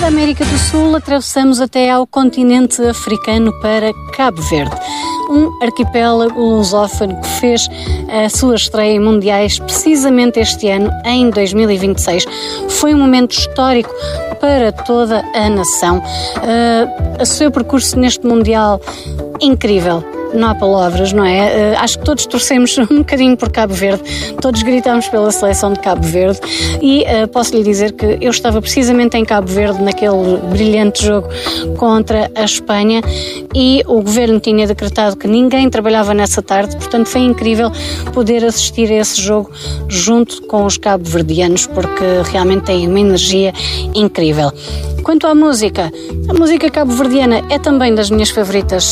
da América do Sul, atravessamos até ao continente africano para Cabo Verde, um arquipélago lusófono que fez a sua estreia em mundiais precisamente este ano, em 2026. Foi um momento histórico para toda a nação. O seu percurso neste mundial, incrível. Não há palavras, não é? Acho que todos torcemos um bocadinho por Cabo Verde, todos gritamos pela seleção de Cabo Verde e posso lhe dizer que eu estava precisamente em Cabo Verde naquele brilhante jogo contra a Espanha e o governo tinha decretado que ninguém trabalhava nessa tarde, portanto foi incrível poder assistir a esse jogo junto com os cabo-verdianos, porque realmente tem uma energia incrível. Quanto à música, a música cabo-verdiana é também das minhas favoritas